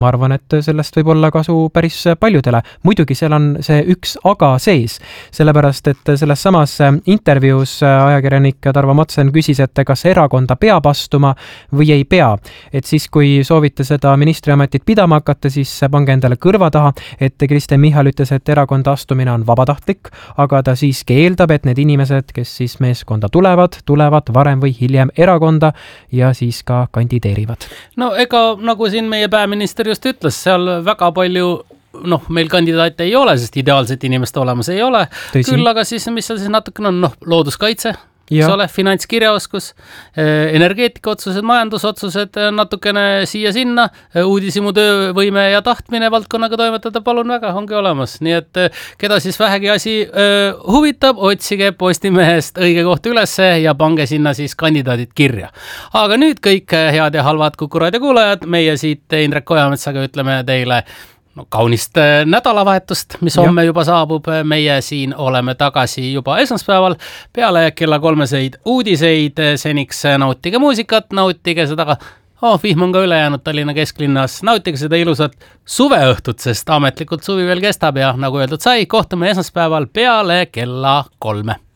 ma arvan, et sellest võib olla kasu päris paljudele. Muidugi seal on see üks aga sees, sellepärast et selles samas intervjuus ajakirjanik Tarvo Matsen küsis, et kas erakonda peab astuma või ei pea. Et siis, kui soovite seda ministriametit pidama hakata, siis pange endale kõrva taha, et Kristen Michal ütles, et erakonda astumine on vabatahtlik, aga ta siiski eeldab, et need inimesed, kes siis meeskonda tulevad varem või hiljem erakonda ja siis ka kandideerivad. No ega nagu siin meie pääminister just ütles, seal väga palju meil kandidaate ei ole, sest ideaalset inimest olemas ei ole. Tõsi. Küll aga siis, mis seal siis natukene on, looduskaitse, finantskirjaoskus, energeetikaotsused, majandusotsused, natukene siia-sinna, uudisimu töövõime ja tahtmine valdkonnaga toimetada, palun väga, ongi olemas. Nii et keda siis vähegi asi huvitab, otsige Postimehest õige koht ülesse ja pange sinna siis kandidaadid kirja. Aga nüüd kõik head ja halvad Kuku Raadio kuulajad, meie siit Indrek Ojametsaga ütleme teile kaunist nädalavahetust, mis homme juba saabub. Meie siin oleme tagasi juba esmaspäeval peale kella 3 uudiseid. Seniks nautige muusikat, nautige seda, vihm on ka üle jäänud Tallinna kesklinnas, nautige seda ilusat suveõhtut, sest ametlikult suvi veel kestab ja nagu öeldud sai, kohtume esmaspäeval peale kella 3.